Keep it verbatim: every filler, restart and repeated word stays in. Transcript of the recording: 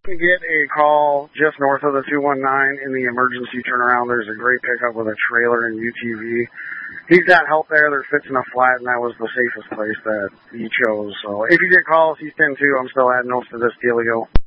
To get a call just north of the two one nine in the emergency turnaround, there's a great pickup with a trailer and U T V. He's got help there. They're fixing a flat, and that was the safest place that he chose. So if you get calls, he's ten two. I'm still adding notes to this dealio.